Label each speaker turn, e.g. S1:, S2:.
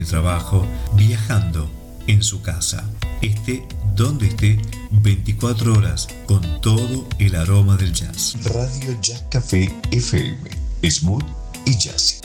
S1: el trabajo, viajando, en su casa, esté donde esté, 24 horas con todo el aroma del jazz.
S2: Radio Jazz Café FM, smooth y jazzy.